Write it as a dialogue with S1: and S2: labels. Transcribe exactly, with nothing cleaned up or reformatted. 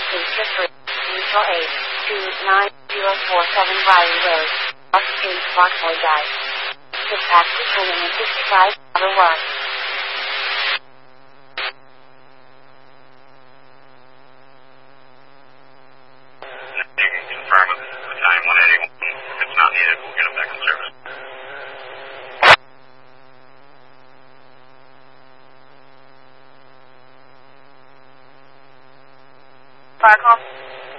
S1: Asia three, Neutral eight, two nine zero four seven Riley Road, Los Angeles, Florida. The taxi calling in fifty-five, otherwise.
S2: You can confirm it. Battalion one eighty-one. If it's not needed, we'll get them back in service.
S1: Fire call.